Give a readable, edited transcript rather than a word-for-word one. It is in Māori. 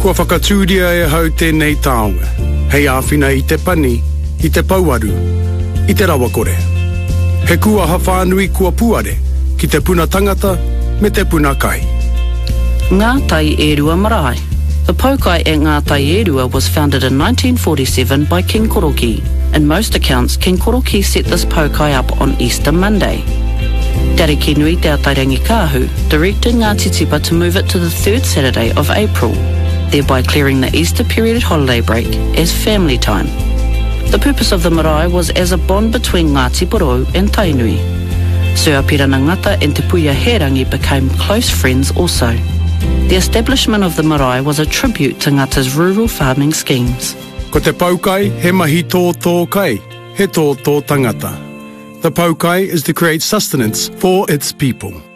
Kua whakatūria e hau tēnei taonga. Hei āwhina I te pani, I te pauaru, I te rawakore. He kua hawhanui kua puare, ki te puna tangata me te puna kai. Ngātai Erua Marae. The Paukai at Ngātai Erua was founded in 1947 by King Koroki. In most accounts, King Koroki set this Paukai up on Easter Monday. Tariki Nui Te Atairangi Kāhu directed Ngāti Tipa to move it to the third Saturday of April, thereby clearing the Easter period holiday break as family time. The purpose of the marae was as a bond between Ngāti Porou and Tainui. Sir Apirana Ngata and Te Puia Herangi became close friends also. The establishment of the marae was a tribute to Ngata's rural farming schemes. Ko te paukai, he mahi tō kai, he tō tangata. The paukai is to create sustenance for its people.